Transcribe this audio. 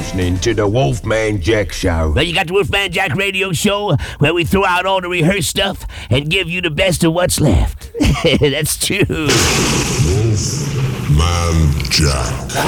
listening to the Wolfman Jack Show. Well, you got the Wolfman Jack radio show where we throw out all the rehearsed stuff and give you the best of what's left. That's true. Wolfman Jack.